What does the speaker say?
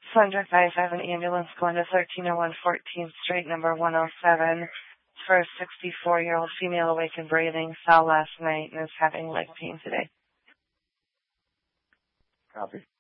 Thunder 5, I have an ambulance going to 1301 14th Street, number 107, for a 64-year-old female awake and breathing, fell last night and is having leg pain today. Copy.